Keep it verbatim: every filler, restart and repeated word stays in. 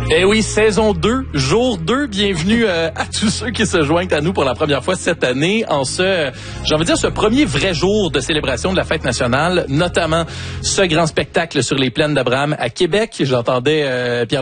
Eh oui, saison deux, jour deux, bienvenue euh, à tous ceux qui se joignent à nous pour la première fois cette année en ce, j'ai envie de dire, ce premier vrai jour de célébration de la fête nationale, notamment ce grand spectacle sur les plaines d'Abraham à Québec. J'entendais euh, Pierre